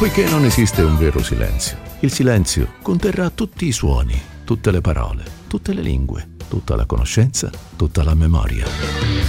Poiché non esiste un vero silenzio, il silenzio conterrà tutti i suoni, tutte le parole, tutte le lingue, tutta la conoscenza, tutta la memoria.